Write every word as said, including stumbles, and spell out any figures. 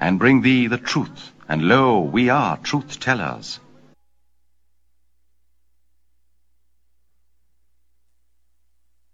and bring thee the truth. And lo, we are truth-tellers.